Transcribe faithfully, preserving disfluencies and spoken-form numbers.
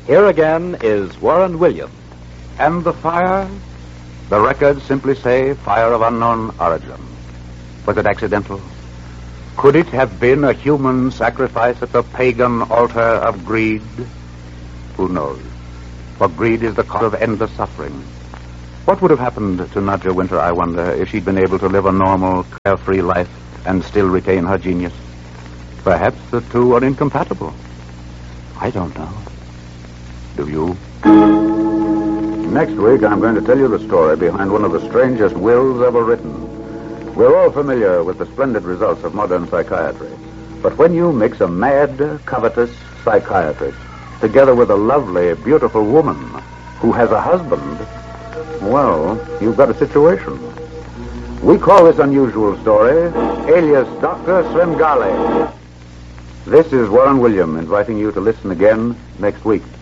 Here again is Warren Williams. And the fire? The records simply say fire of unknown origin. Was it accidental? Could it have been a human sacrifice at the pagan altar of greed? Who knows? For greed is the cause of endless suffering. What would have happened to Nadja Winter, I wonder, if she'd been able to live a normal, carefree life and still retain her genius? Perhaps the two are incompatible. I don't know. Do you? Next week, I'm going to tell you the story behind one of the strangest wills ever written. We're all familiar with the splendid results of modern psychiatry. But when you mix a mad, covetous psychiatrist together with a lovely, beautiful woman who has a husband, well, you've got a situation. We call this unusual story alias Doctor Svengali. This is Warren Williams inviting you to listen again next week.